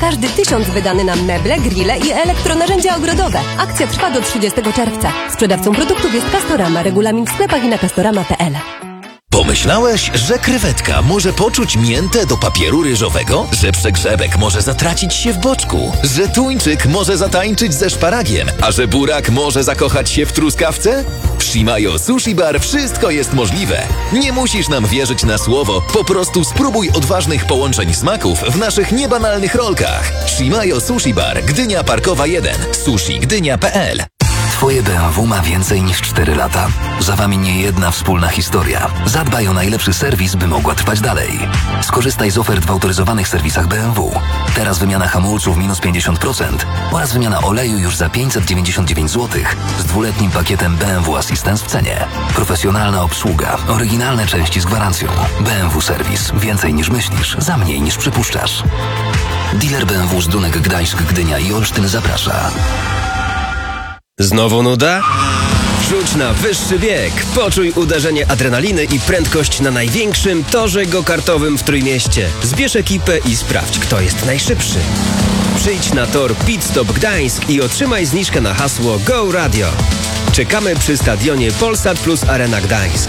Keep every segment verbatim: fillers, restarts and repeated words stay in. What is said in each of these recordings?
każdy tysiąc wydany na meble, grille i elektronarzędzia ogrodowe. Akcja trwa do trzydziestego czerwca. Sprzedawcą produktów jest Castorama. Regulamin w sklepach i na castorama kropka p l. Pomyślałeś, że krewetka może poczuć miętę do papieru ryżowego? Że przegrzebek może zatracić się w boczku? Że tuńczyk może zatańczyć ze szparagiem? A że burak może zakochać się w truskawce? W Shimayo Sushi Bar wszystko jest możliwe. Nie musisz nam wierzyć na słowo. Po prostu spróbuj odważnych połączeń smaków w naszych niebanalnych rolkach. Shimayo Sushi Bar, Gdynia Parkowa jeden, sushi gdynia kropka p l. Twoje B M W ma więcej niż cztery lata. Za wami nie jedna wspólna historia. Zadbaj o najlepszy serwis, by mogła trwać dalej. Skorzystaj z ofert w autoryzowanych serwisach B M W. Teraz wymiana hamulców minus pięćdziesiąt procent oraz wymiana oleju już za pięćset dziewięćdziesiąt dziewięć złotych z dwuletnim pakietem B M W Assistance w cenie. Profesjonalna obsługa, oryginalne części z gwarancją. B M W Serwis. Więcej niż myślisz, za mniej niż przypuszczasz. Dealer B M W z Dunek, Gdańsk, Gdynia i Olsztyn zaprasza. Znowu nuda? Rzuć na wyższy bieg. Poczuj uderzenie adrenaliny i prędkość na największym torze go-kartowym w Trójmieście. Zbierz ekipę i sprawdź, kto jest najszybszy. Przyjdź na tor Pit Stop Gdańsk i otrzymaj zniżkę na hasło Go Radio. Czekamy przy stadionie Polsat Plus Arena Gdańsk.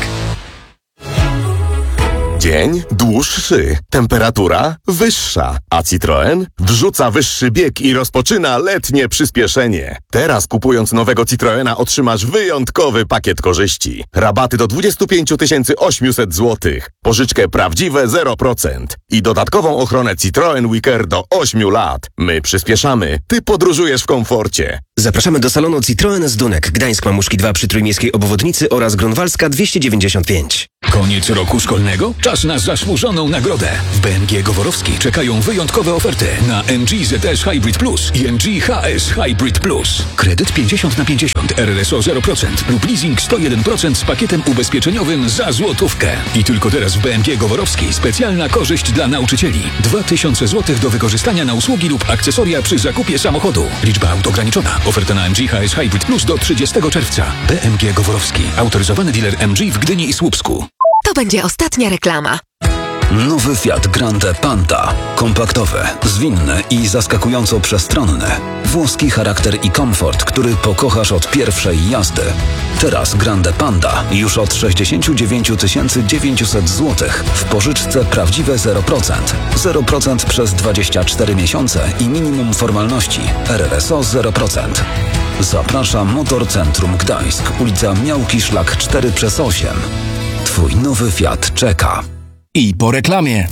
Dzień dłuższy, temperatura wyższa, a Citroen wrzuca wyższy bieg i rozpoczyna letnie przyspieszenie. Teraz kupując nowego Citroena otrzymasz wyjątkowy pakiet korzyści. Rabaty do dwadzieścia pięć tysięcy osiemset złotych, pożyczkę prawdziwe zero procent i dodatkową ochronę Citroen Wicker do ośmiu lat. My przyspieszamy, ty podróżujesz w komforcie. Zapraszamy do salonu Citroen z Dunek, Gdańsk Mamuszki dwa przy Trójmiejskiej Obwodnicy oraz Grunwaldzka dwieście dziewięćdziesiąt pięć. Koniec roku szkolnego? Czas na zasłużoną nagrodę. W B M G Goworowskiej czekają wyjątkowe oferty na M G Z S Hybrid Plus i M G H S Hybrid Plus. Kredyt pięćdziesiąt na pięćdziesiąt, R R S O zero procent lub leasing sto jeden procent z pakietem ubezpieczeniowym za złotówkę. I tylko teraz w B M G Goworowskiej specjalna korzyść dla nauczycieli. dwa tysiące złotych do wykorzystania na usługi lub akcesoria przy zakupie samochodu. Liczba aut ograniczona. Oferta na M G H S Hybrid Plus do trzydziestego czerwca. B M G Goworowski. Autoryzowany dealer M G w Gdyni i Słupsku. To będzie ostatnia reklama. Nowy Fiat Grande Panda. Kompaktowe, zwinne i zaskakująco przestronne. Włoski charakter i komfort, który pokochasz od pierwszej jazdy. Teraz Grande Panda już od sześćdziesiąt dziewięć tysięcy dziewięćset złotych w pożyczce prawdziwe zero procent. zero procent przez dwadzieścia cztery miesiące i minimum formalności. R R S O zero procent. Zaprasza Motor Centrum Gdańsk, ulica Miałki Szlak cztery przez osiem. Twój nowy Fiat czeka. I po reklamie.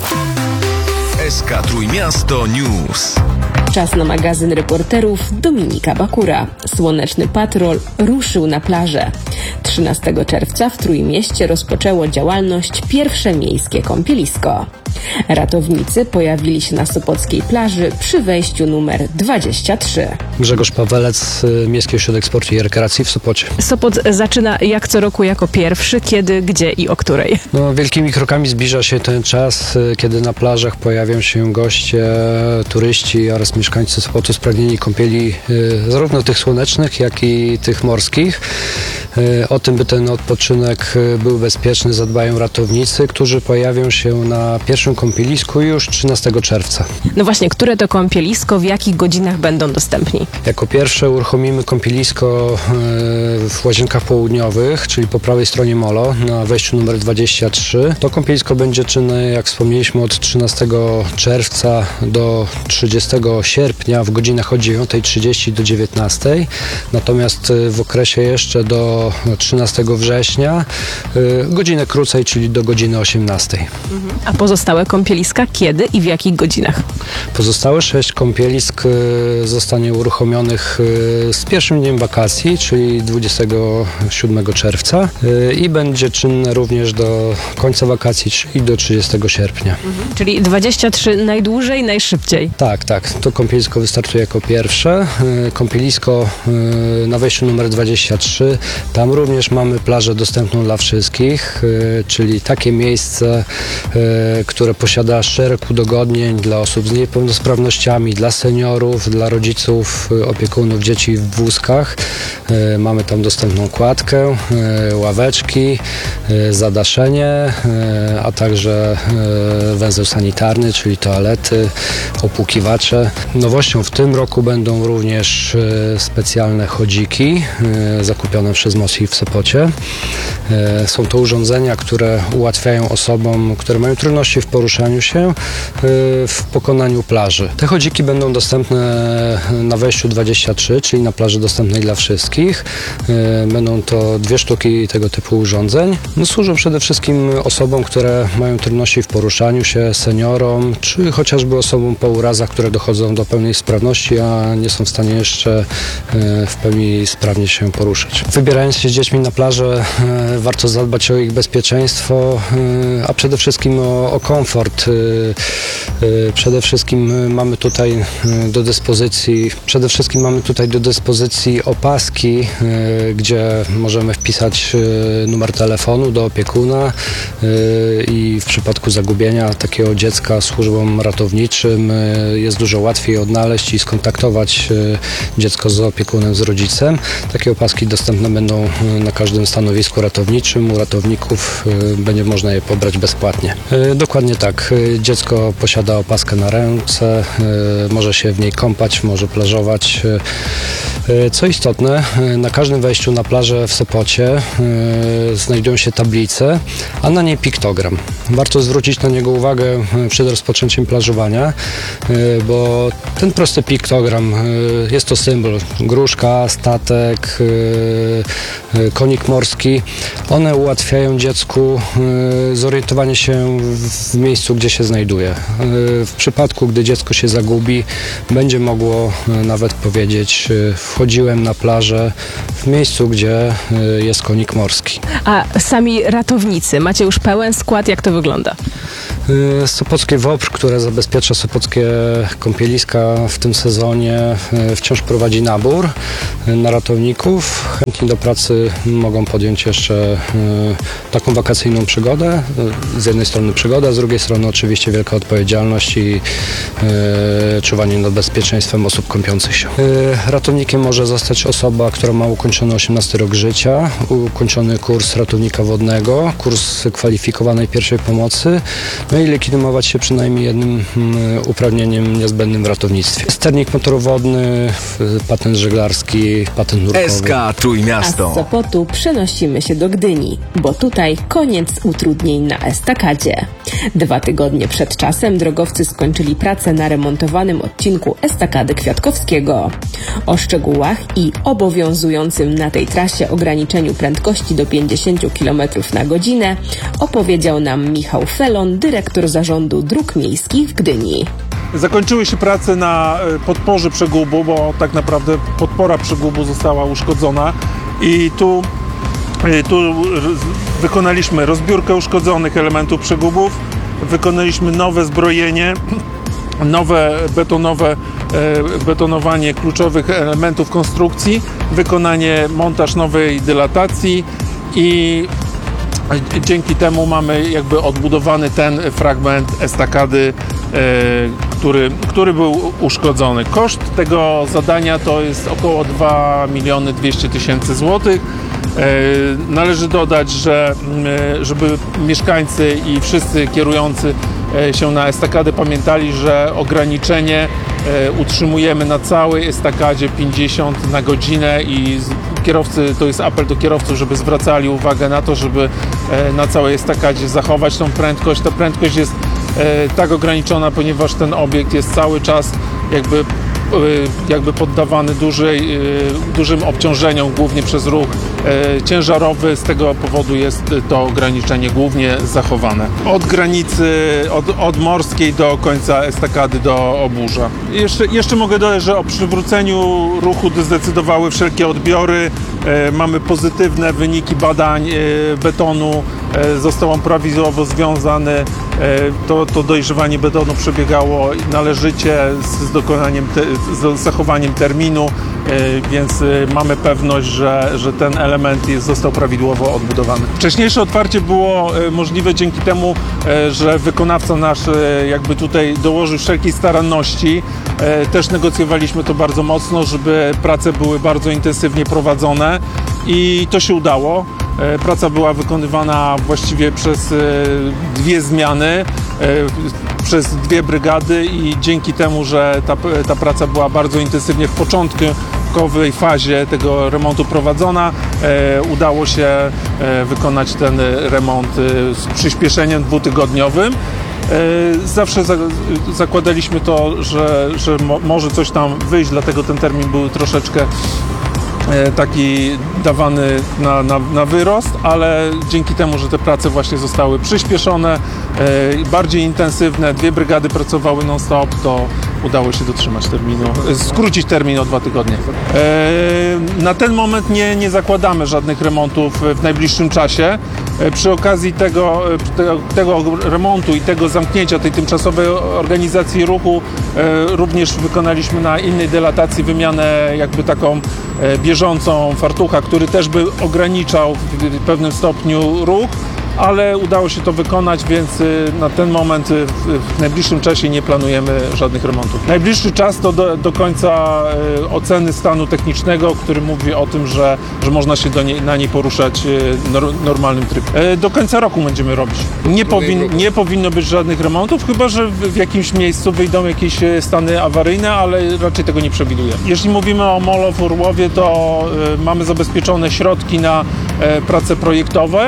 S K Trójmiasto News. Czas na magazyn reporterów Dominika Bakura. Słoneczny patrol ruszył na plażę. trzynastego czerwca w Trójmieście rozpoczęło działalność pierwsze miejskie kąpielisko. Ratownicy pojawili się na sopockiej plaży przy wejściu numer dwadzieścia trzy. Grzegorz Pawelec, Miejski Ośrodek Sportu i Rekreacji w Sopocie. Sopot zaczyna jak co roku jako pierwszy. Kiedy, gdzie i o której? No, wielkimi krokami zbliża się ten czas, kiedy na plażach pojawią się goście, turyści oraz mieszkańcy Sopotu spragnieni kąpieli zarówno tych słonecznych, jak i tych morskich. O tym, by ten odpoczynek był bezpieczny, zadbają ratownicy, którzy pojawią się na pierwszym kąpielisku już trzynastego czerwca. No właśnie, które to kąpielisko, w jakich godzinach będą dostępni? Jako pierwsze uruchomimy kąpielisko w Łazienkach Południowych, czyli po prawej stronie molo, na wejściu numer dwadzieścia trzy. To kąpielisko będzie czynne, jak wspomnieliśmy, od trzynastego czerwca do trzydziestego sierpnia w godzinach od dziewiątej trzydzieści do dziewiętnastej. Natomiast w okresie jeszcze do trzynastego września godzinę krócej, czyli do godziny osiemnastej. A pozostałe kąpieliska kiedy i w jakich godzinach? Pozostałe sześć kąpielisk zostanie uruchomionych z pierwszym dniem wakacji, czyli dwudziestego siódmego czerwca i będzie czynne również do końca wakacji, czyli do trzydziestego sierpnia. Mhm. Czyli dwadzieścia trzy najdłużej, najszybciej. Tak, tak. To kąpielisko wystartuje jako pierwsze. Kąpielisko na wejściu numer dwadzieścia trzy. Tam również mamy plażę dostępną dla wszystkich, czyli takie miejsce, które które posiada szereg udogodnień dla osób z niepełnosprawnościami, dla seniorów, dla rodziców, opiekunów dzieci w wózkach. Mamy tam dostępną kładkę, ławeczki, zadaszenie, a także węzeł sanitarny, czyli toalety, opłukiwacze. Nowością w tym roku będą również specjalne chodziki zakupione przez Mosi w Sopocie. Są to urządzenia, które ułatwiają osobom, które mają trudności w poruszaniu się, w pokonaniu plaży. Te chodziki będą dostępne na wejściu dwadzieścia trzy, czyli na plaży dostępnej dla wszystkich. Będą to dwie sztuki tego typu urządzeń. No, służą przede wszystkim osobom, które mają trudności w poruszaniu się, seniorom, czy chociażby osobom po urazach, które dochodzą do pełnej sprawności, a nie są w stanie jeszcze w pełni sprawnie się poruszać. Wybierając się z dziećmi na plażę, warto zadbać o ich bezpieczeństwo, a przede wszystkim o, o komfort. Przede wszystkim mamy tutaj do dyspozycji, przede wszystkim mamy tutaj do dyspozycji opaski, gdzie możemy wpisać numer telefonu do opiekuna i w przypadku zagubienia takiego dziecka służbom ratowniczym jest dużo łatwiej odnaleźć i skontaktować dziecko z opiekunem, z rodzicem. Takie opaski dostępne będą na każdym stanowisku ratowniczym. U ratowników będzie można je pobrać bezpłatnie. Dokładnie tak. Dziecko posiada opaskę na ręce, może się w niej kąpać, może plażować. Co istotne, na każdym wejściu na plażę w Sopocie znajdują się tablice, a na niej piktogram. Warto zwrócić na niego uwagę przed rozpoczęciem plażowania, bo ten prosty piktogram, jest to symbol gruszka, statek, konik morski. One ułatwiają dziecku zorientowanie się w miejscu, gdzie się znajduje. W przypadku, gdy dziecko się zagubi, będzie mogło nawet powiedzieć: wchodziłem na plażę w miejscu, gdzie jest konik morski. A sami ratownicy, macie już pełen skład, jak to wygląda? Sopockie W O P R, które zabezpiecza sopockie kąpieliska w tym sezonie, wciąż prowadzi nabór na ratowników. Chętni do pracy mogą podjąć jeszcze taką wakacyjną przygodę. Z jednej strony przygoda, z drugiej strony oczywiście wielka odpowiedzialność i czuwanie nad bezpieczeństwem osób kąpiących się. Ratownikiem może zostać osoba, która ma ukończony osiemnasty rok życia, ukończony kurs ratownika wodnego, kurs kwalifikowanej pierwszej pomocy, no i legitymować się przynajmniej jednym uprawnieniem niezbędnym w ratownictwie. Sternik motorowodny, patent żeglarski, patent nurkowy. S K Trójmiasto. A z Sopotu przenosimy się do Gdyni, bo tutaj koniec utrudnień na estakadzie. Dwa tygodnie przed czasem drogowcy skończyli pracę na remontowanym odcinku estakady Kwiatkowskiego. O szczegółach i obowiązującym na tej trasie ograniczeniu prędkości do pięćdziesiąt kilometrów na godzinę opowiedział nam Michał Felon, dyrektor Zarządu Dróg Miejskich w Gdyni. Zakończyły się prace na podporze przegubu, bo tak naprawdę podpora przegubu została uszkodzona i tu, tu wykonaliśmy rozbiórkę uszkodzonych elementów przegubów, wykonaliśmy nowe zbrojenie, nowe betonowe, betonowanie kluczowych elementów konstrukcji, wykonanie, montaż nowej dylatacji i dzięki temu mamy jakby odbudowany ten fragment estakady, który, który był uszkodzony. Koszt tego zadania to jest około dwa miliony dwieście tysięcy złotych. Należy dodać, że żeby mieszkańcy i wszyscy kierujący się na estakadę pamiętali, że ograniczenie utrzymujemy na całej estakadzie pięćdziesiąt na godzinę i kierowcy, to jest apel do kierowców, żeby zwracali uwagę na to, żeby na całej estakadzie zachować tą prędkość. Ta prędkość jest tak ograniczona, ponieważ ten obiekt jest cały czas jakby jakby poddawany dużej, dużym obciążeniom, głównie przez ruch ciężarowy. Z tego powodu jest to ograniczenie głównie zachowane. Od granicy, od, od morskiej do końca estakady do Oburza. Jeszcze, jeszcze mogę dodać, że o przywróceniu ruchu zdecydowały wszelkie odbiory. Mamy pozytywne wyniki badań betonu. Został on prawidłowo związany To, to dojrzewanie betonu przebiegało należycie z dokonaniem, te, z zachowaniem terminu, więc mamy pewność, że, że ten element jest, został prawidłowo odbudowany. Wcześniejsze otwarcie było możliwe dzięki temu, że wykonawca nasz jakby tutaj dołożył wszelkiej staranności. Też negocjowaliśmy to bardzo mocno, żeby prace były bardzo intensywnie prowadzone i to się udało. Praca była wykonywana właściwie przez dwie zmiany, przez dwie brygady i dzięki temu, że ta, ta praca była bardzo intensywnie w początkowej fazie tego remontu prowadzona, udało się wykonać ten remont z przyspieszeniem dwutygodniowym. Zawsze zakładaliśmy to, że, że może coś tam wyjść, dlatego ten termin był troszeczkę taki dawany na, na, na wyrost, ale dzięki temu, że te prace właśnie zostały przyspieszone, bardziej intensywne, dwie brygady pracowały non-stop, to udało się dotrzymać terminu, skrócić termin o dwa tygodnie. Na ten moment nie, nie zakładamy żadnych remontów w najbliższym czasie. Przy okazji tego, tego, tego remontu i tego zamknięcia tej tymczasowej organizacji ruchu również wykonaliśmy na innej dylatacji wymianę jakby taką bieżącą fartucha, który też by ograniczał w pewnym stopniu ruch, ale udało się to wykonać, więc na ten moment w najbliższym czasie nie planujemy żadnych remontów. Najbliższy czas to do, do końca oceny stanu technicznego, który mówi o tym, że, że można się do niej, na niej poruszać w normalnym trybie. Do końca roku będziemy robić. Nie, powin, nie powinno być żadnych remontów, chyba że w, w jakimś miejscu wyjdą jakieś stany awaryjne, ale raczej tego nie przewiduję. Jeśli mówimy o Molo w Orłowie, to mamy zabezpieczone środki na prace projektowe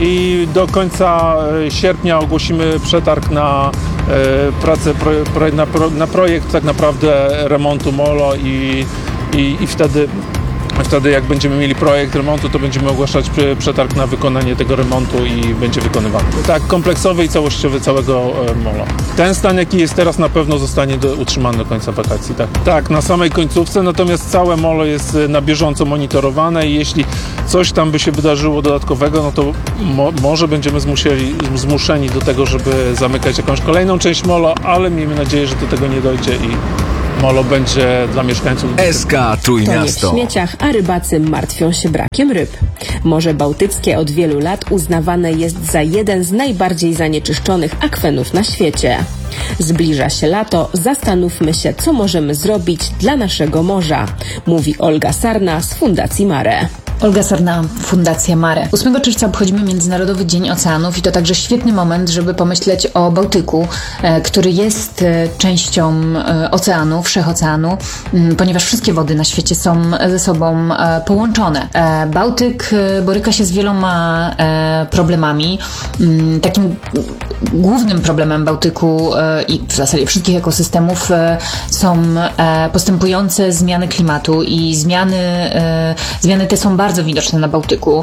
i do końca sierpnia ogłosimy przetarg na pracę, na, na projekt tak naprawdę remontu Molo i, i, i wtedy Wtedy jak będziemy mieli projekt remontu, to będziemy ogłaszać przetarg na wykonanie tego remontu i będzie wykonywany. Tak, kompleksowy i całościowy całego Molo. Ten stan, jaki jest teraz, na pewno zostanie do, utrzymany do końca wakacji. Tak. tak, na samej końcówce, natomiast całe Molo jest na bieżąco monitorowane i jeśli coś tam by się wydarzyło dodatkowego, no to mo, może będziemy zmusieli, zmuszeni do tego, żeby zamykać jakąś kolejną część Molo, ale miejmy nadzieję, że do tego nie dojdzie i Molo będzie dla mieszkańców. S K Trójmiasto. To nie w śmieciach, a rybacy martwią się brakiem ryb. Morze Bałtyckie od wielu lat uznawane jest za jeden z najbardziej zanieczyszczonych akwenów na świecie. Zbliża się lato, zastanówmy się, co możemy zrobić dla naszego morza, mówi Olga Sarna z Fundacji Mare. Olga Sarna, Fundacja Mare. ósmego czerwca obchodzimy Międzynarodowy Dzień Oceanów i to także świetny moment, żeby pomyśleć o Bałtyku, e, który jest e, częścią e, oceanu, wszechoceanu, m, ponieważ wszystkie wody na świecie są ze sobą e, połączone. E, Bałtyk e, boryka się z wieloma e, problemami. M, takim głównym problemem Bałtyku e, i w zasadzie wszystkich ekosystemów e, są e, postępujące zmiany klimatu i zmiany, e, zmiany te są bardzo bardzo widoczne na Bałtyku,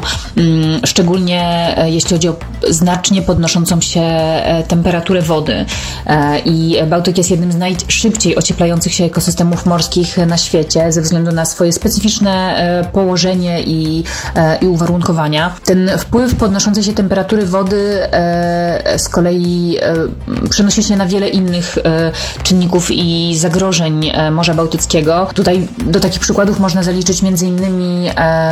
szczególnie jeśli chodzi o znacznie podnoszącą się temperaturę wody. I Bałtyk jest jednym z najszybciej ocieplających się ekosystemów morskich na świecie ze względu na swoje specyficzne położenie i, i uwarunkowania. Ten wpływ podnoszącej się temperatury wody z kolei przenosi się na wiele innych czynników i zagrożeń Morza Bałtyckiego. Tutaj do takich przykładów można zaliczyć między innymi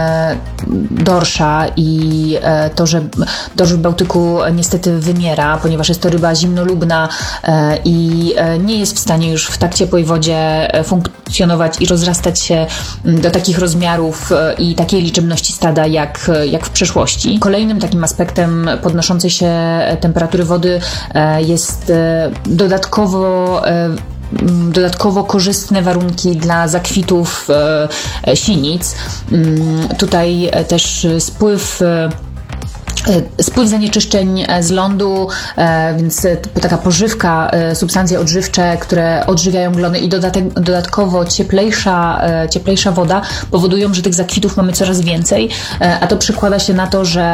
dorsza i to, że dorsz w Bałtyku niestety wymiera, ponieważ jest to ryba zimnolubna i nie jest w stanie już w tak ciepłej wodzie funkcjonować i rozrastać się do takich rozmiarów i takiej liczebności stada jak, jak w przeszłości. Kolejnym takim aspektem podnoszącej się temperatury wody jest dodatkowo dodatkowo korzystne warunki dla zakwitów e, sinic. Tutaj też spływ Spływ zanieczyszczeń z lądu, więc taka pożywka, substancje odżywcze, które odżywiają glony i dodatek, dodatkowo cieplejsza, cieplejsza woda powodują, że tych zakwitów mamy coraz więcej, a to przekłada się na to, że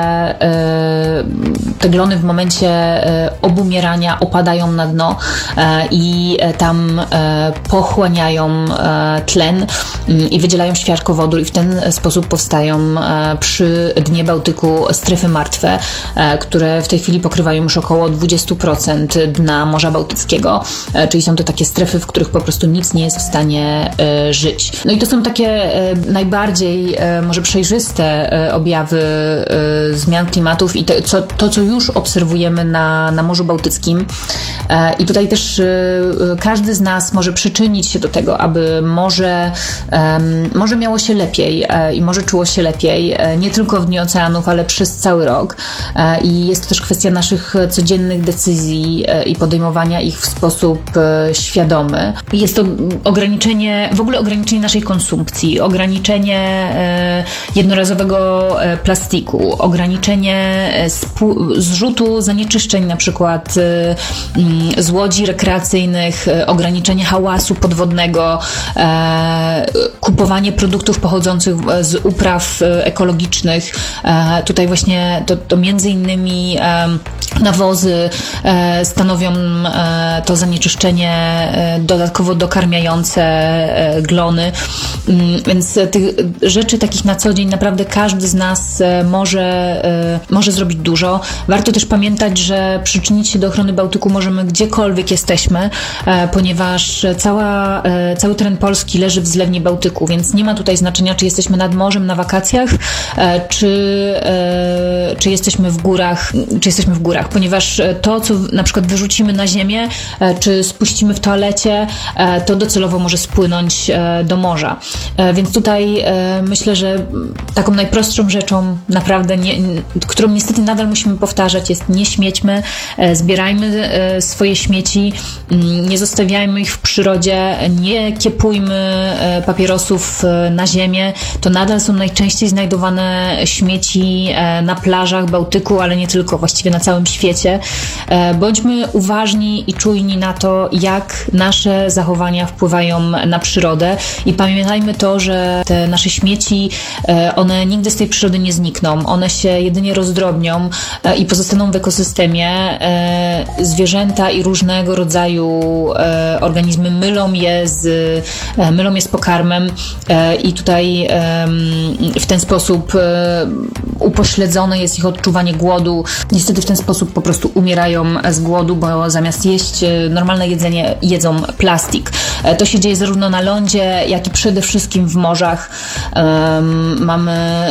te glony w momencie obumierania opadają na dno i tam pochłaniają tlen i wydzielają świerkowodór i w ten sposób powstają przy dnie Bałtyku strefy martwe. strefę, które w tej chwili pokrywają już około dwadzieścia procent dna Morza Bałtyckiego, czyli są to takie strefy, w których po prostu nic nie jest w stanie żyć. No i to są takie najbardziej może przejrzyste objawy zmian klimatów i to, co, to, co już obserwujemy na, na Morzu Bałtyckim. I tutaj też każdy z nas może przyczynić się do tego, aby morze, morze miało się lepiej i morze czuło się lepiej, nie tylko w Dniu Oceanów, ale przez cały rok. I jest to też kwestia naszych codziennych decyzji i podejmowania ich w sposób świadomy. Jest to ograniczenie, w ogóle ograniczenie naszej konsumpcji, ograniczenie jednorazowego plastiku, ograniczenie zrzutu zanieczyszczeń, na przykład z łodzi rekreacyjnych, ograniczenie hałasu podwodnego, kupowanie produktów pochodzących z upraw ekologicznych. Tutaj właśnie to, to między innymi nawozy stanowią to zanieczyszczenie dodatkowo dokarmiające glony, więc tych rzeczy takich na co dzień naprawdę każdy z nas może, może zrobić dużo. Warto też pamiętać, że przyczynić się do ochrony Bałtyku możemy gdziekolwiek jesteśmy, ponieważ cała, cały teren Polski leży w zlewnie Bałtyku, więc nie ma tutaj znaczenia, czy jesteśmy nad morzem na wakacjach, czy, czy jesteśmy w górach, czy jesteśmy w górach, ponieważ to, co na przykład wyrzucimy na ziemię, czy spuścimy w toalecie, to docelowo może spłynąć do morza. Więc tutaj myślę, że taką najprostszą rzeczą naprawdę, nie, którą niestety nadal musimy powtarzać, jest nie śmiećmy, zbierajmy swoje śmieci, nie zostawiajmy ich w przyrodzie, nie kiepujmy papierosów na ziemię. To nadal są najczęściej znajdowane śmieci na plażach Bałtyku, ale nie tylko, właściwie na całym świecie. Bądźmy uważni i czujni na to, jak nasze zachowania wpływają na przyrodę i pamiętajmy to, że te nasze śmieci, one nigdy z tej przyrody nie znikną. One się jedynie rozdrobnią i pozostaną w ekosystemie. Zwierzęta i różnego rodzaju organizmy mylą je z, mylą je z pokarmem i tutaj w ten sposób upośledzone jest ich odczuwanie głodu. Niestety w ten sposób po prostu umierają z głodu, bo zamiast jeść normalne jedzenie, jedzą plastik. To się dzieje zarówno na lądzie, jak i przede wszystkim w morzach. Mamy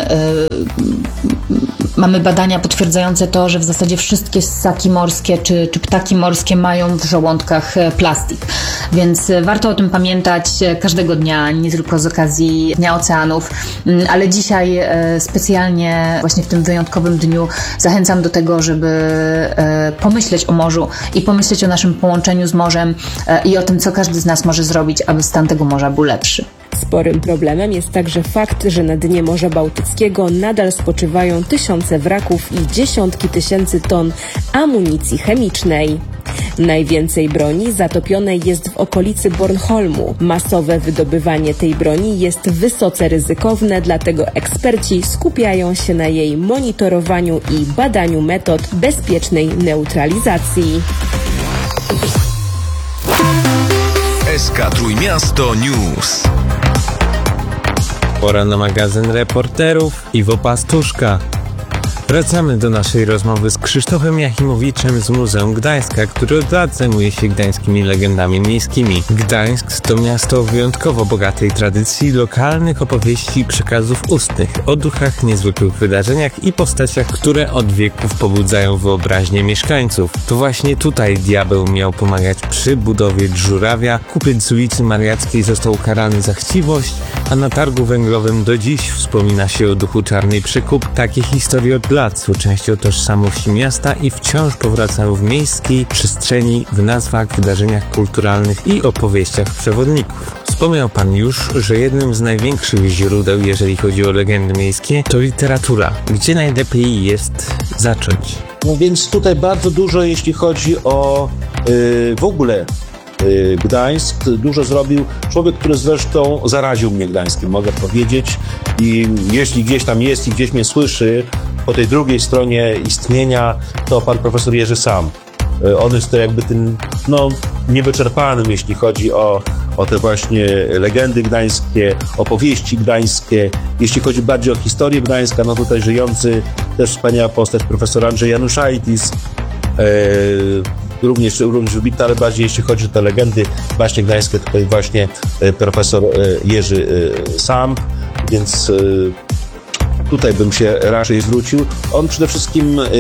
Mamy badania potwierdzające to, że w zasadzie wszystkie ssaki morskie czy, czy ptaki morskie mają w żołądkach plastik. Więc warto o tym pamiętać każdego dnia, nie tylko z okazji Dnia Oceanów, ale dzisiaj specjalnie właśnie w tym wyjątkowym dniu zachęcam do tego, żeby pomyśleć o morzu i pomyśleć o naszym połączeniu z morzem i o tym, co każdy z nas może zrobić, aby stan tego morza był lepszy. Sporym problemem jest także fakt, że na dnie Morza Bałtyckiego nadal spoczywają tysiące wraków i dziesiątki tysięcy ton amunicji chemicznej. Najwięcej broni zatopionej jest w okolicy Bornholmu. Masowe wydobywanie tej broni jest wysoce ryzykowne, dlatego eksperci skupiają się na jej monitorowaniu i badaniu metod bezpiecznej neutralizacji. S K Trójmiasto News. Pora na magazyn reporterów. Iwo Pastuszka. Wracamy do naszej rozmowy z Krzysztofem Jachimowiczem z Muzeum Gdańska, który od lat zajmuje się gdańskimi legendami miejskimi. Gdańsk to miasto o wyjątkowo bogatej tradycji lokalnych opowieści i przekazów ustnych o duchach, niezwykłych wydarzeniach i postaciach, które od wieków pobudzają wyobraźnię mieszkańców. To właśnie tutaj diabeł miał pomagać przy budowie żurawia, kupiec z ulicy Mariackiej został ukarany za chciwość, a na targu węglowym do dziś wspomina się o duchu Czarnej Przykup. Takie historie od lat są częścią tożsamości miasta i wciąż powracają w miejskiej przestrzeni, w nazwach, wydarzeniach kulturalnych i opowieściach przewodników. Wspomniał pan już, że jednym z największych źródeł, jeżeli chodzi o legendy miejskie, to literatura. Gdzie najlepiej jest zacząć? No więc tutaj bardzo dużo, jeśli chodzi o yy, w ogóle yy, Gdańsk, dużo zrobił człowiek, który zresztą zaraził mnie Gdańskiem, mogę powiedzieć. I jeśli gdzieś tam jest i gdzieś mnie słyszy, po tej drugiej stronie istnienia, to pan profesor Jerzy Sam. On jest to jakby tym, no, niewyczerpanym, jeśli chodzi o, o te właśnie legendy gdańskie, opowieści gdańskie. Jeśli chodzi bardziej o historię Gdańska, no tutaj żyjący też wspaniała postać profesor Andrzej Januszaitis, e, również, również wybitna, ale bardziej jeśli chodzi o te legendy właśnie gdańskie, tutaj właśnie e, profesor e, Jerzy e, Sam, więc e, tutaj bym się raczej zwrócił. On przede wszystkim e,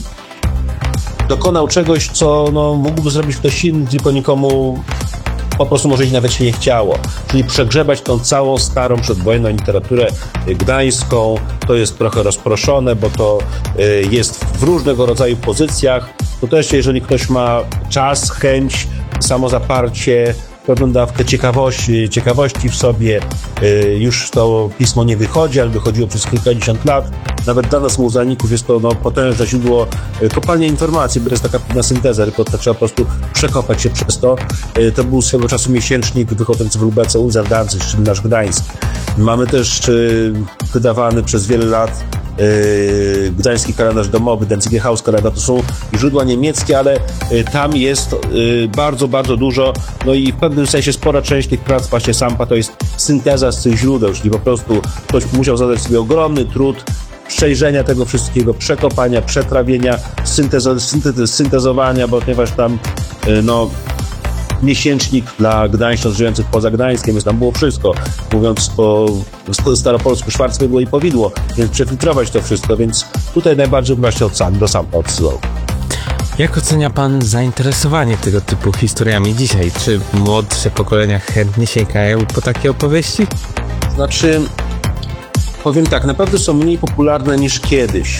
dokonał czegoś, co no, mógłby zrobić ktoś inny, tylko nikomu po prostu może i nawet się nie chciało. Czyli przegrzebać tą całą starą przedwojenną literaturę gdańską. To jest trochę rozproszone, bo to jest w różnego rodzaju pozycjach. To też, jeżeli ktoś ma czas, chęć, samozaparcie, pewną dawkę ciekawości, ciekawości w sobie, już to pismo nie wychodzi, ale wychodziło przez kilkadziesiąt lat. Nawet dla nas muzealników jest to no, potężne źródło kopalnia informacji, bo to jest taka pewna synteza, tylko to trzeba po prostu przekopać się przez to. To był swego czasu miesięcznik wychodzący w Lubece Unser Danzig, czyli nasz Gdańsk. Mamy też wydawany przez wiele lat Yy, gdański kalendarz domowy, Danziger Hauskalender, to są źródła niemieckie, ale yy, tam jest yy, bardzo, bardzo dużo, no i w pewnym sensie spora część tych prac właśnie Sampa to jest synteza z tych źródeł, czyli po prostu ktoś musiał zadać sobie ogromny trud przejrzenia tego wszystkiego, przekopania, przetrawienia, syntezo- synte- syntezowania, bo ponieważ tam yy, no miesięcznik dla gdańszczan żyjących poza Gdańskiem, więc tam było wszystko. Mówiąc po staropolsku, szwarctwo było i powidło, więc przefiltrować to wszystko, więc tutaj najbardziej właśnie od sam, do sam odsyłał. Jak ocenia pan zainteresowanie tego typu historiami dzisiaj? Czy młodsze pokolenia chętnie sięgają po takie opowieści? Znaczy, powiem tak, naprawdę są mniej popularne niż kiedyś.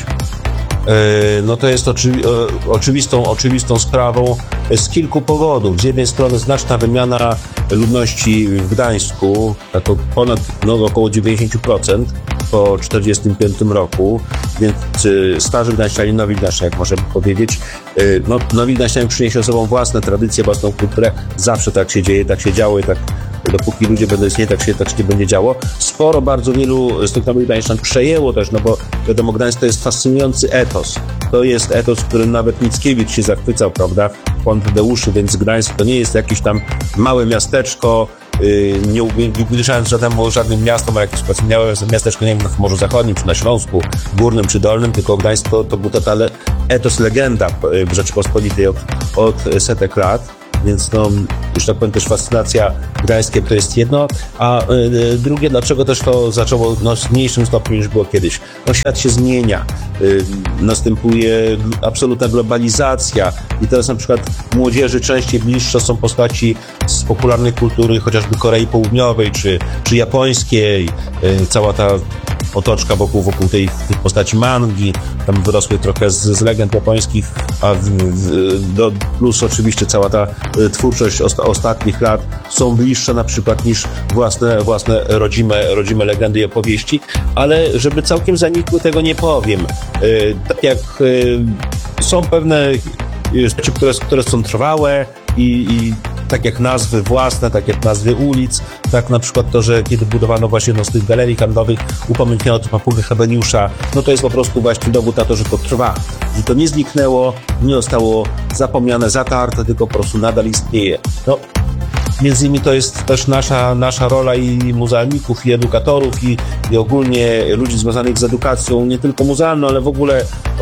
No to jest oczywi- oczywistą, oczywistą sprawą z kilku powodów. Z jednej strony znaczna wymiana ludności w Gdańsku, to ponad no, około dziewięćdziesiąt procent po czterdziestym piątym roku, więc starzy Gdańszczanie, nowi Gdańszczanie, jak możemy powiedzieć, no, nowi Gdańszczanie przyniesie ze sobą własne tradycje, własną kulturę. Zawsze tak się dzieje, tak się działo i tak dopóki ludzie będą istnieć, tak się, tak się nie będzie działo. Sporo, bardzo wielu z tych nowych Gdańszczan przejęło też, no bo wiadomo, Gdańsk to jest fascynujący etos. To jest etos, którym nawet Mickiewicz się zachwycał, prawda? Pan Tadeuszy, więc Gdańsk to nie jest jakieś tam małe miasteczko, yy, nie ubliżając żadnemu, żadnym miastom, a jakieś miałe miasteczko, nie wiem, na Morzu Zachodnim, czy na Śląsku, Górnym, czy Dolnym, tylko Gdańsk to, to był totalny etos, legenda w Rzeczypospolitej od, od setek lat. Więc no, już tak powiem, też fascynacja gdańskie to jest jedno, a y, drugie, dlaczego też to zaczęło no, w mniejszym stopniu niż było kiedyś. No, świat się zmienia, y, następuje absolutna globalizacja i teraz na przykład młodzieży częściej bliższe są postaci z popularnej kultury, chociażby Korei Południowej czy, czy japońskiej, y, cała ta otoczka wokół, wokół tej, tej postaci mangi, tam wyrosły trochę z, z legend japońskich, a w, w, do, plus oczywiście cała ta y, twórczość osta, ostatnich lat są bliższe na przykład niż własne, własne rodzime, rodzime legendy i opowieści, ale żeby całkiem zanikły, tego nie powiem. Y, tak jak y, są pewne rzeczy, które, które są trwałe i, i tak jak nazwy własne, tak jak nazwy ulic, tak na przykład to, że kiedy budowano właśnie jedną z tych galerii handlowych, upamiętniono to papugę Hebeniusza, no to jest po prostu właśnie dowód na to, że to trwa. I to nie zniknęło, nie zostało zapomniane, zatarte, tylko po prostu nadal istnieje. No, między innymi to jest też nasza, nasza rola i muzealników, i edukatorów, i, i ogólnie ludzi związanych z edukacją, nie tylko muzealną, ale w ogóle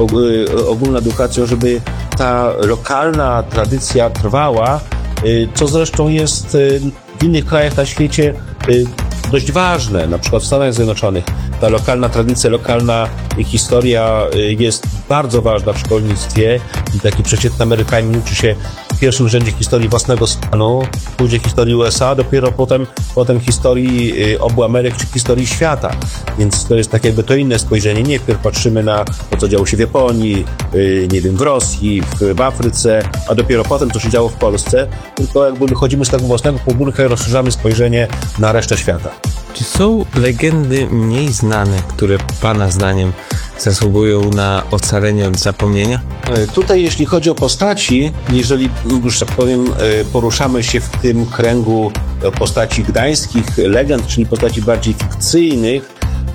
ogólną edukacją, żeby ta lokalna tradycja trwała, co zresztą jest w innych krajach na świecie dość ważne, na przykład w Stanach Zjednoczonych. Ta lokalna tradycja, lokalna historia jest bardzo ważna w szkolnictwie i taki przeciętny Amerykanin uczy się w pierwszym rzędzie historii własnego stanu, później historii U S A, dopiero potem, potem historii obu Ameryk czy historii świata. Więc to jest tak jakby to inne spojrzenie. Nie wpierw patrzymy na to, co działo się w Japonii, nie wiem, w Rosji, w, w Afryce, a dopiero potem, co się działo w Polsce, tylko jakby wychodzimy z tego własnego podwórka i rozszerzamy spojrzenie na resztę świata. Czy są legendy mniej znane, które Pana zdaniem zasługują na ocalenie od zapomnienia? Tutaj jeśli chodzi o postaci, jeżeli już tak powiem poruszamy się w tym kręgu postaci gdańskich legend, czyli postaci bardziej fikcyjnych,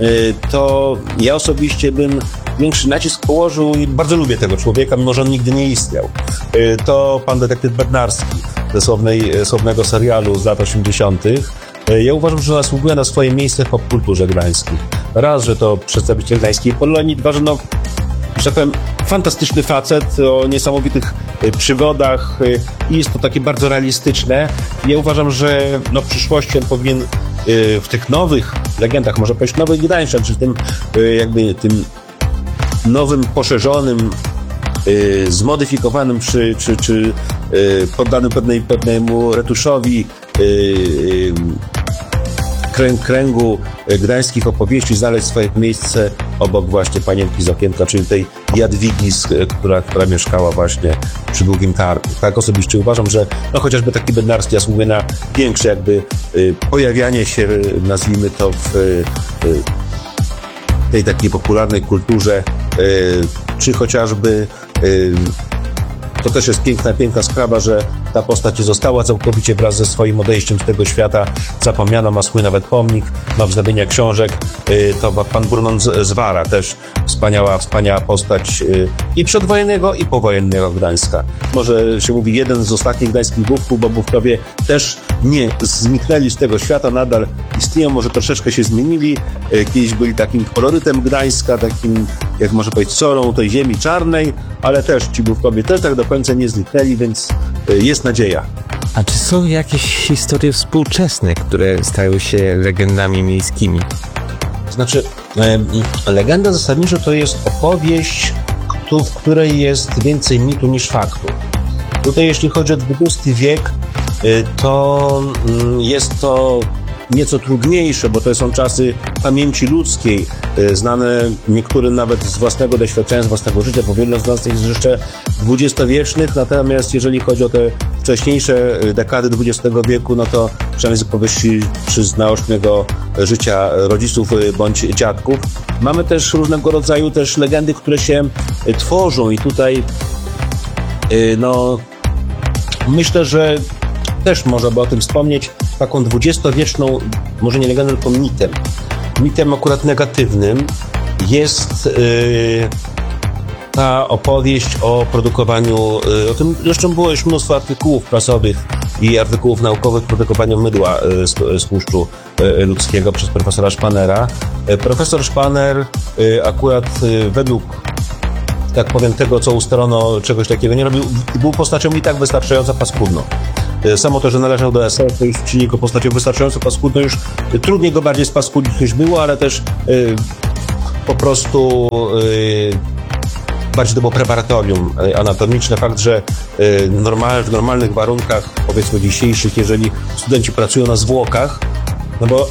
to ja osobiście bym większy nacisk położył i bardzo lubię tego człowieka, mimo że on nigdy nie istniał. To pan detektyw Bednarski. ze słownej, słownego serialu z lat osiemdziesiątych. Ja uważam, że zasługuje na swoje miejsce w popkulturze gdańskiej. Raz, że to przedstawiciel gdańskiej Polonii, dwa, że no, że tak powiem, fantastyczny facet o niesamowitych przygodach i jest to takie bardzo realistyczne. Ja uważam, że no, w przyszłości on powinien w tych nowych legendach, może powiedzieć nowych Gdańszczan, czy w tym jakby tym nowym, poszerzonym, zmodyfikowanym, czy, czy, czy poddanym pewnej, pewnemu retuszowi kręgu gdańskich opowieści znaleźć swoje miejsce obok właśnie Panienki z okienka, czyli tej Jadwigi, która, która mieszkała właśnie przy Długim Targu. Tak osobiście uważam, że no chociażby taki Bednarski zasługuje na większe jakby y, pojawianie się, nazwijmy to, w y, tej takiej popularnej kulturze, y, czy chociażby y, to też jest piękna, piękna sprawa, że ta postać nie została całkowicie wraz ze swoim odejściem z tego świata zapomniana, ma swój nawet pomnik, ma wznowienia książek, to pan Burmont z Wara, też wspaniała, wspaniała postać i przedwojennego, i powojennego Gdańska. Może się mówi jeden z ostatnich gdańskich bówków, bo bówkowie też nie zniknęli z tego świata, nadal istnieją, może troszeczkę się zmienili, kiedyś byli takim kolorytem Gdańska, takim, jak można powiedzieć, solą tej ziemi czarnej, ale też ci bówkowie też tak do końca nie zniknęli, więc jest nadzieja. A czy są jakieś historie współczesne, które stają się legendami miejskimi? Znaczy, e, legenda zasadniczo to jest opowieść, w której jest więcej mitu niż faktu. Tutaj jeśli chodzi o dwudziesty wiek, e, to mm, jest to nieco trudniejsze, bo to są czasy pamięci ludzkiej, znane niektórym nawet z własnego doświadczenia, z własnego życia, bo wiele z nas jest jeszcze dwudziestowiecznych, natomiast jeżeli chodzi o te wcześniejsze dekady dwudziestego wieku, no to przynajmniej z opowieści czy z naocznego życia rodziców bądź dziadków. Mamy też różnego rodzaju też legendy, które się tworzą i tutaj no myślę, że też można by o tym wspomnieć, taką dwudziestowieczną, może nie legendą, tylko mitem. Mitem akurat negatywnym jest yy, ta opowieść o produkowaniu, yy, o tym zresztą było już mnóstwo artykułów prasowych i artykułów naukowych o produkowaniu mydła yy, z, z tłuszczu yy, ludzkiego przez profesora Szpanera. Yy, profesor Szpaner yy, akurat yy, według, tak powiem, tego, co ustalono, czegoś takiego nie robił, był postacią i tak wystarczająco paskudną. Samo to, że należał do S L, to już czyni go postacią wystarczająco paskudną, już trudniej go bardziej spaskudnić niż było, ale też yy, po prostu yy, bardziej to było preparatorium anatomiczne. Fakt, że yy, normal, w normalnych warunkach, powiedzmy dzisiejszych, jeżeli studenci pracują na zwłokach, no bo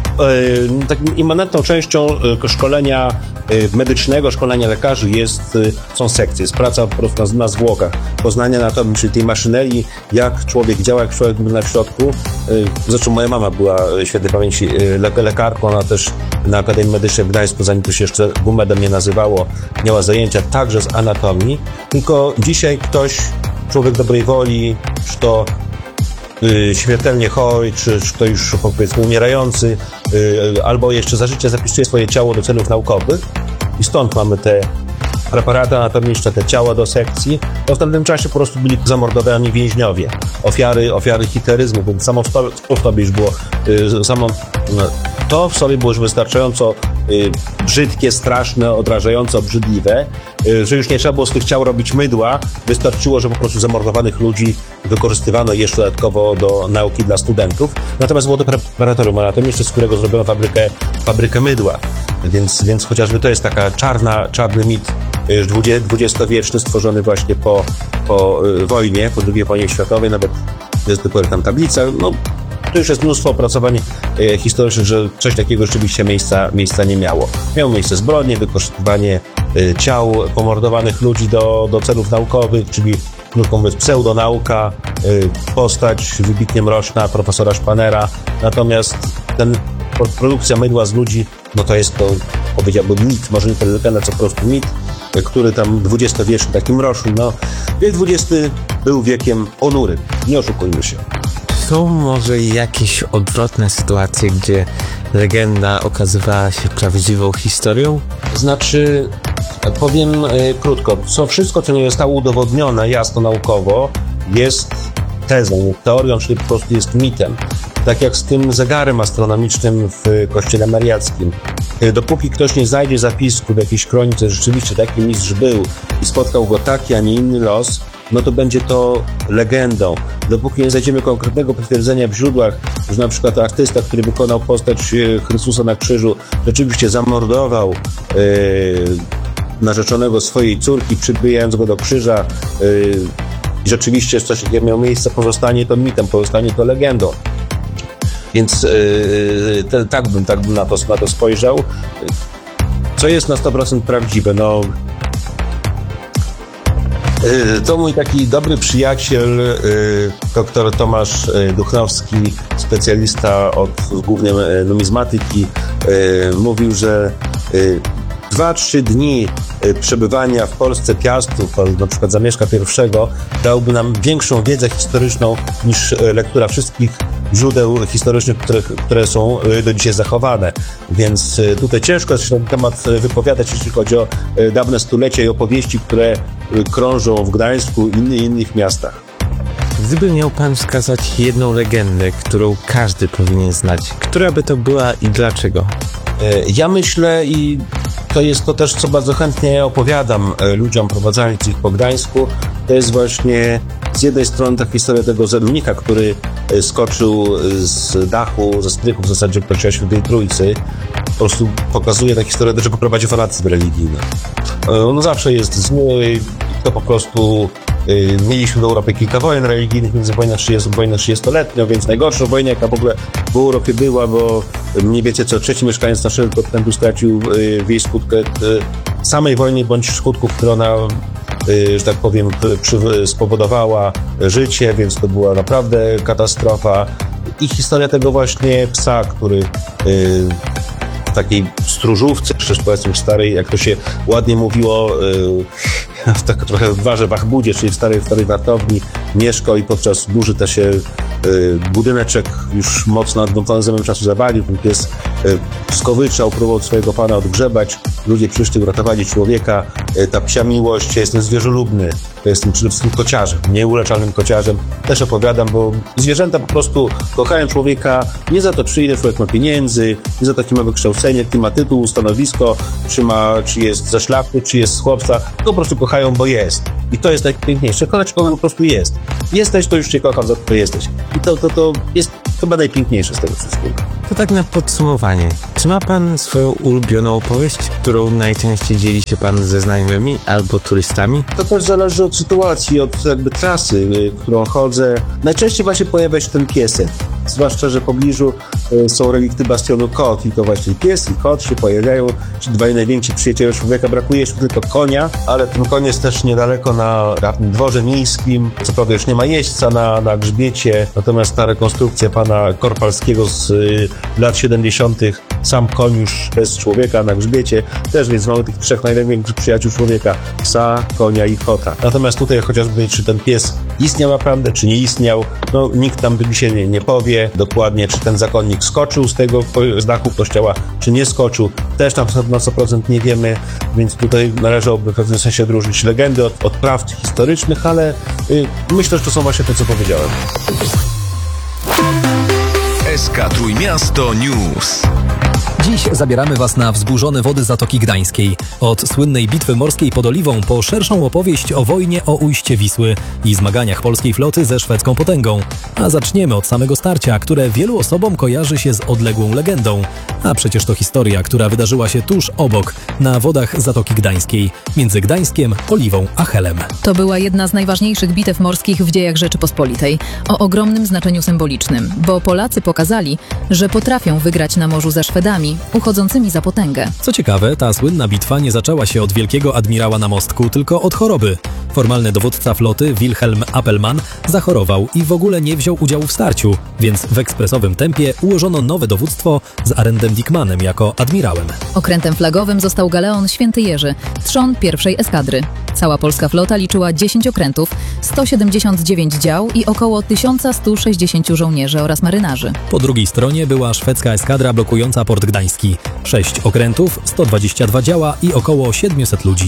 yy, takim immanentną częścią yy, szkolenia yy, medycznego, szkolenia lekarzy jest, yy, są sekcje, jest praca po prostu na, na zwłokach, poznanie anatomii, czyli tej maszynerii, jak człowiek działa, jak człowiek wygląda w środku. Yy, zresztą moja mama była świętej pamięci yy, le, lekarką, ona też na Akademii Medycznej w Gdańsku, zanim to się jeszcze WUMED-em nie nazywało, miała zajęcia także z anatomii, tylko dzisiaj ktoś, człowiek dobrej woli, czy to Yy, śmiertelnie chory, czy, czy ktoś już powiedzmy umierający, yy, albo jeszcze za życia zapisuje swoje ciało do celów naukowych i stąd mamy te preparaty anatomiczne, te ciała do sekcji, to w tamtym czasie po prostu byli zamordowani więźniowie, ofiary, ofiary hitleryzmu, więc samo w sobie już było, yy, samo no, to w sobie było już wystarczająco yy, brzydkie, straszne, odrażająco obrzydliwe, yy, że już nie trzeba było z tych ciał robić mydła, wystarczyło, że po prostu zamordowanych ludzi wykorzystywano jeszcze dodatkowo do nauki dla studentów. Natomiast było to preparatorium anatomiczne, z którego zrobiono fabrykę, fabrykę mydła. Więc, więc chociażby to jest taka czarna, czarny mit dwudziestowieczny, stworzony właśnie po, po wojnie, po drugiej wojnie światowej, nawet jest dopiero tam tablica. No, to już jest mnóstwo opracowań e, historycznych, że coś takiego rzeczywiście miejsca, miejsca nie miało. Miało miejsce zbrodnie, wykorzystywanie e, ciał pomordowanych ludzi do, do celów naukowych, czyli krótko mówiąc pseudonauka, e, postać wybitnie mroczna profesora Szpanera. Natomiast ten produkcja mydła z ludzi, no to jest to, powiedziałbym, mit, może nie tyle legenda, co po prostu mit, który tam dwudziestowieczny, taki mroczny, no wiek dwudziesty był wiekiem ponurym, nie oszukujmy się. Są może jakieś odwrotne sytuacje, gdzie legenda okazywała się prawdziwą historią? Znaczy, powiem e, krótko, co wszystko, co nie zostało udowodnione jasno naukowo, jest tezą, nie teorią, czyli po prostu jest mitem. Tak jak z tym zegarem astronomicznym w kościele mariackim. Dopóki ktoś nie znajdzie zapisku w jakiejś kronice, że rzeczywiście taki mistrz był i spotkał go taki, a nie inny los, no to będzie to legendą. Dopóki nie znajdziemy konkretnego potwierdzenia w źródłach, że na przykład artysta, który wykonał postać Chrystusa na krzyżu, rzeczywiście zamordował yy, narzeczonego swojej córki, przybijając go do krzyża, yy, i rzeczywiście coś takiego miało miejsce, pozostanie to mitem, pozostanie to legendą. Więc yy, te, tak bym, tak bym na, to, na to spojrzał. Co jest na sto procent prawdziwe? No, yy, to mój taki dobry przyjaciel, yy, doktor Tomasz Duchnowski, specjalista od głównie numizmatyki, yy, mówił, że yy, dwa, trzy dni przebywania w Polsce Piastów, na przykład Zamieszka pierwszego, dałby nam większą wiedzę historyczną niż lektura wszystkich źródeł historycznych, które, które są do dzisiaj zachowane. Więc tutaj ciężko się na ten temat wypowiadać, jeśli chodzi o dawne stulecie i opowieści, które krążą w Gdańsku i innych, innych miastach. Gdyby miał pan wskazać jedną legendę, którą każdy powinien znać, która by to była i dlaczego? Ja myślę, i to jest to też, co bardzo chętnie opowiadam ludziom prowadzącym ich po Gdańsku, to jest właśnie z jednej strony ta historia tego zedlnika, który skoczył z dachu, ze strychu w zasadzie Kościoła Świętej Trójcy. Po prostu pokazuje ta historia, do czego prowadzi fanatyzm religijny. On zawsze jest zły i to po prostu... Mieliśmy w Europie kilka wojen religijnych, między wojną trzydziestoletnią, więc najgorsza wojna, jaka w ogóle w Europie była, bo mniej więcej co trzeci mieszkaniec naszego kontynentu stracił w jej skutkę samej wojny, bądź skutków, które ona, że tak powiem, spowodowała życie, więc to była naprawdę katastrofa. I historia tego właśnie psa, który w takiej stróżówce, czy też powiedzmy starej, jak to się ładnie mówiło, w tak trochę w Warze Wachbudzie, czyli w starej, w starej wartowni mieszkał i podczas burzy też się y, budyneczek już mocno nadwątlony zemem czasu zawalił. Ten pies y, skowyczał, próbował swojego pana odgrzebać. Ludzie przyszli, uratowali człowieka. Y, ta psia miłość, ja jestem zwierzolubny, to jestem przede wszystkim kociarzem, nieuleczalnym kociarzem. Też opowiadam, bo zwierzęta po prostu kochają człowieka nie za to, czy ile człowiek ma pieniędzy, nie za to, jakie ma wykształcenie, jaki ma tytuł, stanowisko, czy, ma, czy jest ze szlachty, czy jest z chłopca, to po prostu kochają, bo jest. I to jest najpiękniejsze. Kochać kogo po prostu jest. Jesteś, to już cię kocham za to, że jesteś. I to, to, to jest chyba najpiękniejsze z tego wszystkiego. To tak na podsumowanie. Czy ma pan swoją ulubioną opowieść, którą najczęściej dzieli się pan ze znajomymi albo turystami? To też zależy od sytuacji, od jakby trasy, którą chodzę. Najczęściej właśnie pojawia się ten piesek. Zwłaszcza, że w pobliżu są relikty bastionu kot i to właśnie pies i kot się pojawiają. Ci dwaj najwięksi przyjaciele człowieka. Brakuje jeszcze tylko konia, ale ten koń jest też niedaleko na dawnym dworze miejskim. Co prawda już nie ma jeźdźca na, na grzbiecie, natomiast ta rekonstrukcja pana Korpalskiego z y, lat siedemdziesiątych, sam koń już bez człowieka na grzbiecie, też, więc mamy tych trzech największych przyjaciół człowieka, psa, konia i kota. Natomiast tutaj chociażby, czy ten pies istniał naprawdę, czy nie istniał, no nikt tam dzisiaj nie, nie powie dokładnie, czy ten zakonnik skoczył z tego z dachu kościoła, czy nie skoczył, też tam na sto procent nie wiemy, więc tutaj należałoby w pewnym sensie odróżnić legendy od, od prawd historycznych, ale y, myślę, że to są właśnie te, co powiedziałem. S K Trójmiasto News. Dziś zabieramy Was na wzburzone wody Zatoki Gdańskiej. Od słynnej bitwy morskiej pod Oliwą po szerszą opowieść o wojnie o ujście Wisły i zmaganiach polskiej floty ze szwedzką potęgą. A zaczniemy od samego starcia, które wielu osobom kojarzy się z odległą legendą. A przecież to historia, która wydarzyła się tuż obok, na wodach Zatoki Gdańskiej, między Gdańskiem, Oliwą a Helem. To była jedna z najważniejszych bitew morskich w dziejach Rzeczypospolitej, o ogromnym znaczeniu symbolicznym, bo Polacy pokazali, że potrafią wygrać na morzu ze Szwedami, uchodzącymi za potęgę. Co ciekawe, ta słynna bitwa nie zaczęła się od wielkiego admirała na mostku, tylko od choroby. Formalny dowódca floty, Wilhelm Appelmann, zachorował i w ogóle nie wziął udziału w starciu, więc w ekspresowym tempie ułożono nowe dowództwo z Arendtem Dickmannem jako admirałem. Okrętem flagowym został galeon Święty Jerzy, trzon pierwszej eskadry. Cała polska flota liczyła dziesięć okrętów, sto siedemdziesiąt dziewięć dział i około tysiąc sto sześćdziesiąt żołnierzy oraz marynarzy. Po drugiej stronie była szwedzka eskadra blokująca port gdański. sześć okrętów, sto dwadzieścia dwa działa i około siedemset ludzi.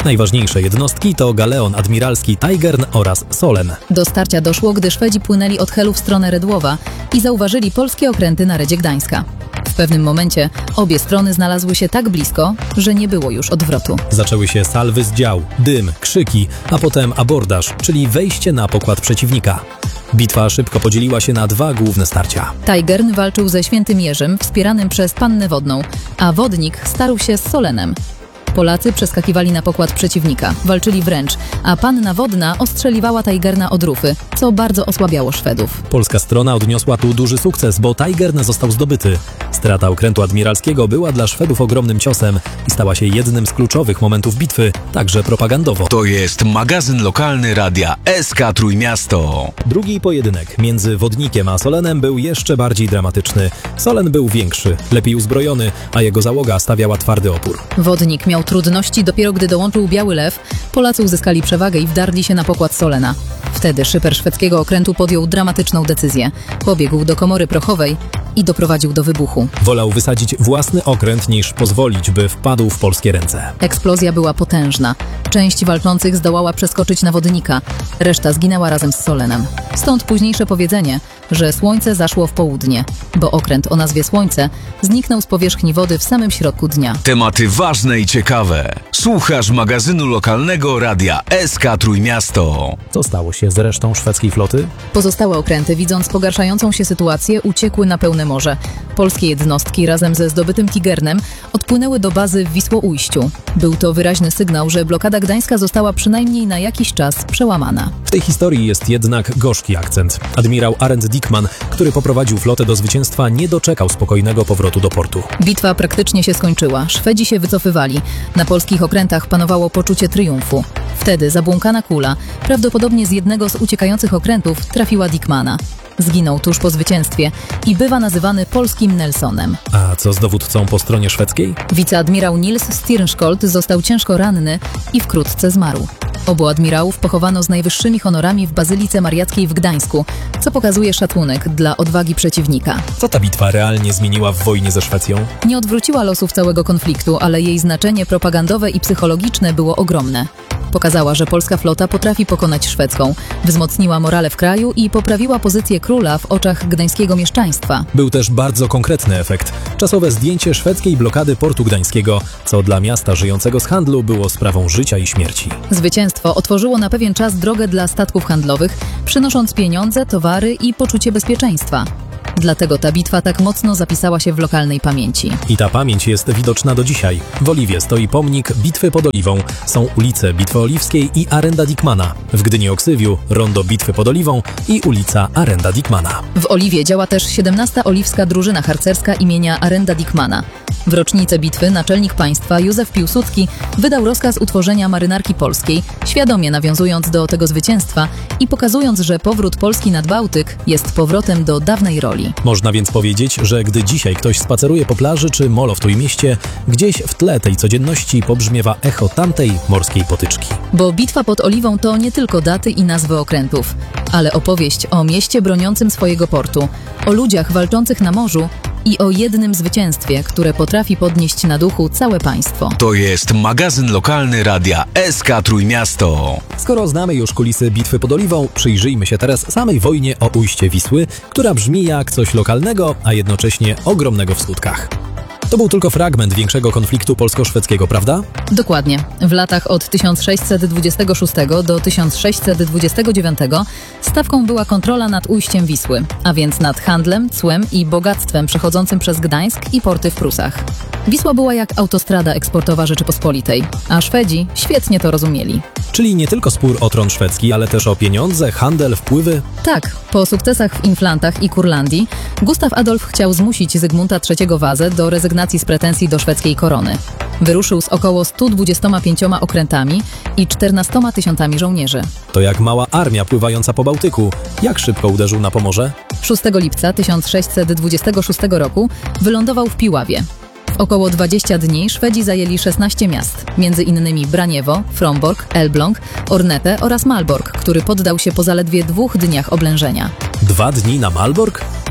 Najważniejsze jednostki to galeon admiralski Tigern oraz Solen. Do starcia doszło, gdy Szwedzi płynęli od Helu w stronę Redłowa i zauważyli polskie okręty na redzie Gdańska. W pewnym momencie obie strony znalazły się tak blisko, że nie było już odwrotu. Zaczęły się salwy z dział, dym, krzyki, a potem abordaż, czyli wejście na pokład przeciwnika. Bitwa szybko podzieliła się na dwa główne starcia. Tigern walczył ze Świętym Jerzym, wspieranym przez Pannę Wodną, a Wodnik starł się z Solenem. Polacy przeskakiwali na pokład przeciwnika, walczyli wręcz, a Panna Wodna ostrzeliwała Tigerna od rufy, co bardzo osłabiało Szwedów. Polska strona odniosła tu duży sukces, bo Tigern został zdobyty. Strata okrętu admiralskiego była dla Szwedów ogromnym ciosem i stała się jednym z kluczowych momentów bitwy, także propagandowo. To jest magazyn lokalny radia S K Trójmiasto. Drugi pojedynek między Wodnikiem a Solenem był jeszcze bardziej dramatyczny. Solen był większy, lepiej uzbrojony, a jego załoga stawiała twardy opór. Wodnik miał trudności dopiero gdy dołączył Biały Lew, Polacy uzyskali przewagę i wdarli się na pokład Solena. Wtedy szyper szwedzkiego okrętu podjął dramatyczną decyzję. Pobiegł do komory prochowej i doprowadził do wybuchu. Wolał wysadzić własny okręt niż pozwolić, by wpadł w polskie ręce. Eksplozja była potężna. Część walczących zdołała przeskoczyć na Wodnika. Reszta zginęła razem z Solenem. Stąd późniejsze powiedzenie, że słońce zaszło w południe, bo okręt o nazwie Słońce zniknął z powierzchni wody w samym środku dnia. Tematy ważne i ciekawe. Słuchasz magazynu lokalnego radia S K Trójmiasto. Co stało się z resztą szwedzkiej floty? Pozostałe okręty, widząc pogarszającą się sytuację, uciekły na pełne morze. Polskie jednostki razem ze zdobytym Tigernem odpłynęły do bazy w Wisłoujściu. Był to wyraźny sygnał, że blokada gdańska została przynajmniej na jakiś czas przełamana. W tej historii jest jednak gorzki akcent. Admirał Arend Dickman, który poprowadził flotę do zwycięstwa, nie doczekał spokojnego powrotu do portu. Bitwa praktycznie się skończyła. Szwedzi się wycofywali. Na polskich okrętach panowało poczucie triumfu. Wtedy zabłąkana kula, prawdopodobnie z jednego z uciekających okrętów, trafiła Dickmana. Zginął tuż po zwycięstwie i bywa nazywany polskim Nelsonem. A co z dowódcą po stronie szwedzkiej? Wiceadmirał Nils Stirnskold został ciężko ranny i wkrótce zmarł. Obu admirałów pochowano z najwyższymi honorami w Bazylice Mariackiej w Gdańsku, co pokazuje szacunek dla odwagi przeciwnika. Co ta bitwa realnie zmieniła w wojnie ze Szwecją? Nie odwróciła losów całego konfliktu, ale jej znaczenie propagandowe i psychologiczne było ogromne. Pokazała, że polska flota potrafi pokonać szwedzką, wzmocniła morale w kraju i poprawiła pozycję króla w oczach gdańskiego mieszczaństwa. Był też bardzo konkretny efekt. Czasowe zdjęcie szwedzkiej blokady portu gdańskiego, co dla miasta żyjącego z handlu było sprawą życia i śmierci. Zwycięstwo otworzyło na pewien czas drogę dla statków handlowych, przynosząc pieniądze, towary i poczucie bezpieczeństwa. Dlatego ta bitwa tak mocno zapisała się w lokalnej pamięci. I ta pamięć jest widoczna do dzisiaj. W Oliwie stoi pomnik Bitwy pod Oliwą. Są ulice Bitwy Oliwskiej i Arenda Dickmana. W Gdyni-Oksywiu rondo Bitwy pod Oliwą i ulica Arenda Dickmana. W Oliwie działa też siedemnasta Oliwska Drużyna Harcerska imienia Arenda Dickmana. W rocznicę bitwy naczelnik państwa Józef Piłsudski wydał rozkaz utworzenia marynarki polskiej, świadomie nawiązując do tego zwycięstwa i pokazując, że powrót Polski nad Bałtyk jest powrotem do dawnej roli. Można więc powiedzieć, że gdy dzisiaj ktoś spaceruje po plaży czy molo w Trójmieście, gdzieś w tle tej codzienności pobrzmiewa echo tamtej morskiej potyczki. Bo bitwa pod Oliwą to nie tylko daty i nazwy okrętów, ale opowieść o mieście broniącym swojego portu, o ludziach walczących na morzu i o jednym zwycięstwie, które potrafi podnieść na duchu całe państwo. To jest magazyn lokalny radia S K Trójmiasto. Skoro znamy już kulisy bitwy pod Oliwą, przyjrzyjmy się teraz samej wojnie o ujście Wisły, która brzmi jak coś lokalnego, a jednocześnie ogromnego w skutkach. To był tylko fragment większego konfliktu polsko-szwedzkiego, prawda? Dokładnie. W latach od tysiąc sześćset dwudziestego szóstego do tysiąc sześćset dwudziestego dziewiątego stawką była kontrola nad ujściem Wisły, a więc nad handlem, cłem i bogactwem przechodzącym przez Gdańsk i porty w Prusach. Wisła była jak autostrada eksportowa Rzeczypospolitej, a Szwedzi świetnie to rozumieli. Czyli nie tylko spór o tron szwedzki, ale też o pieniądze, handel, wpływy? Tak. Po sukcesach w Inflantach i Kurlandii Gustaw Adolf chciał zmusić Zygmunta trzeciego Wazę do rezygnacji z pretensji do szwedzkiej korony. Wyruszył z około stu dwudziestoma pięcioma okrętami i czternastoma tysiącami żołnierzy. To jak mała armia pływająca po Bałtyku. Jak szybko uderzył na Pomorze? szóstego lipca tysiąc sześćset dwudziestego szóstego roku wylądował w Piławie. W około dwadzieścia dni Szwedzi zajęli szesnaście miast, między innymi Braniewo, Fromborg, Elbląg, Ornetę oraz Malbork, który poddał się po zaledwie dwóch dniach oblężenia. Dwa dni na Malbork?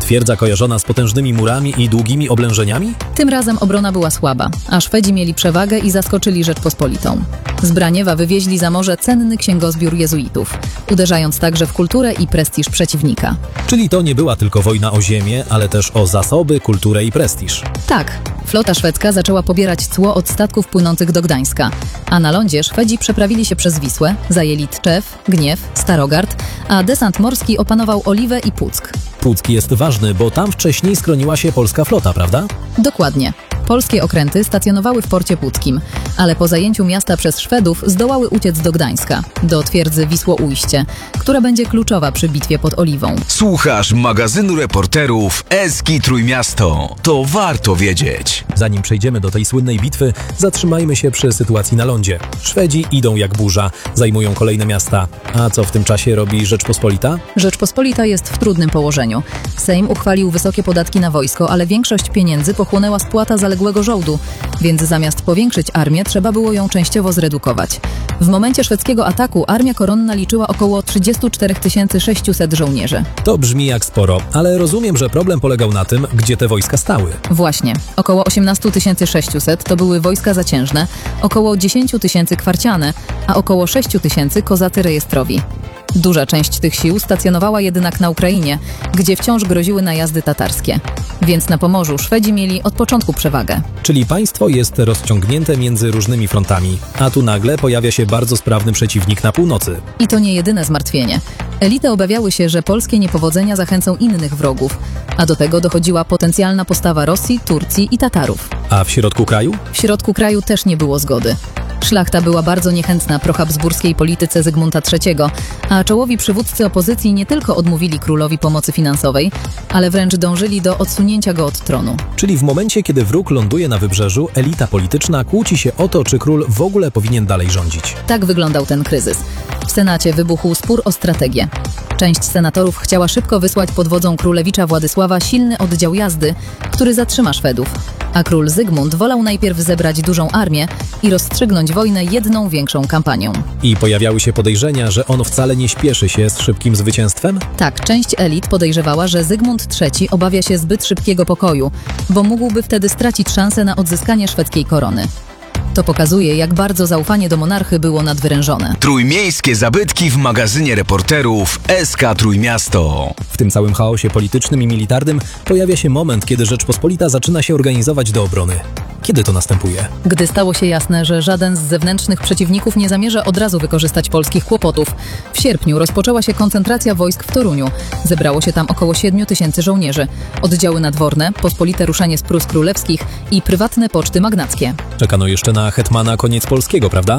Twierdza kojarzona z potężnymi murami i długimi oblężeniami? Tym razem obrona była słaba, a Szwedzi mieli przewagę i zaskoczyli Rzeczpospolitą. Z Braniewa wywieźli za morze cenny księgozbiór jezuitów, uderzając także w kulturę i prestiż przeciwnika. Czyli to nie była tylko wojna o ziemię, ale też o zasoby, kulturę i prestiż. Tak, flota szwedzka zaczęła pobierać cło od statków płynących do Gdańska, a na lądzie Szwedzi przeprawili się przez Wisłę, zajęli Tczew, Gniew, Starogard, a desant morski opanował Oliwę i Puck. Puck jest ważny, bo tam wcześniej skroniła się polska flota, prawda? Dokładnie. Polskie okręty stacjonowały w porcie puckim, ale po zajęciu miasta przez Szwedów zdołały uciec do Gdańska, do twierdzy Wisło-Ujście, która będzie kluczowa przy bitwie pod Oliwą. Słuchasz magazynu reporterów Eski Trójmiasto. To warto wiedzieć. Zanim przejdziemy do tej słynnej bitwy, zatrzymajmy się przy sytuacji na lądzie. Szwedzi idą jak burza, zajmują kolejne miasta. A co w tym czasie robi Rzeczpospolita? Rzeczpospolita jest w trudnym położeniu. Sejm uchwalił wysokie podatki na wojsko, ale większość pieniędzy pochłonęła spłata zaległego żołdu, więc zamiast powiększyć armię, trzeba było ją częściowo zredukować. W momencie szwedzkiego ataku armia koronna liczyła około trzydzieści cztery tysiące sześćset żołnierzy. To brzmi jak sporo, ale rozumiem, że problem polegał na tym, gdzie te wojska stały. Właśnie. Około osiemnaście tysięcy sześćset to były wojska zaciężne, około dziesięć tysięcy kwarciane, a około sześć tysięcy kozacy rejestrowi. Duża część tych sił stacjonowała jednak na Ukrainie, gdzie wciąż groziły najazdy tatarskie. Więc na Pomorzu Szwedzi mieli od początku przewagę. Czyli państwo jest rozciągnięte między różnymi frontami, a tu nagle pojawia się bardzo sprawny przeciwnik na północy. I to nie jedyne zmartwienie. Elity obawiały się, że polskie niepowodzenia zachęcą innych wrogów, a do tego dochodziła potencjalna postawa Rosji, Turcji i Tatarów. A w środku kraju? W środku kraju też nie było zgody. Szlachta była bardzo niechętna prohabsburskiej polityce Zygmunta trzeciego, a czołowi przywódcy opozycji nie tylko odmówili królowi pomocy finansowej, ale wręcz dążyli do odsunięcia go od tronu. Czyli w momencie, kiedy wróg ląduje na wybrzeżu, elita polityczna kłóci się o to, czy król w ogóle powinien dalej rządzić. Tak wyglądał ten kryzys. W Senacie wybuchł spór o strategię. Część senatorów chciała szybko wysłać pod wodzą królewicza Władysława silny oddział jazdy, który zatrzyma Szwedów, a król Zygmunt wolał najpierw zebrać dużą armię i rozstrzygnąć wojnę jedną większą kampanią. I pojawiały się podejrzenia, że on wcale nie śpieszy się z szybkim zwycięstwem? Tak, część elit podejrzewała, że Zygmunt trzeci obawia się zbyt szybkiego pokoju, bo mógłby wtedy stracić szansę na odzyskanie szwedzkiej korony. To pokazuje, jak bardzo zaufanie do monarchy było nadwyrężone. Trójmiejskie zabytki w magazynie reporterów S K Trójmiasto. W tym całym chaosie politycznym i militarnym pojawia się moment, kiedy Rzeczpospolita zaczyna się organizować do obrony. Kiedy to następuje? Gdy stało się jasne, że żaden z zewnętrznych przeciwników nie zamierza od razu wykorzystać polskich kłopotów. W sierpniu rozpoczęła się koncentracja wojsk w Toruniu. Zebrało się tam około siedmiu tysięcy żołnierzy. Oddziały nadworne, pospolite ruszenie z Prus Królewskich i prywatne poczty magnackie. Czekano jeszcze na hetmana koniec polskiego, prawda?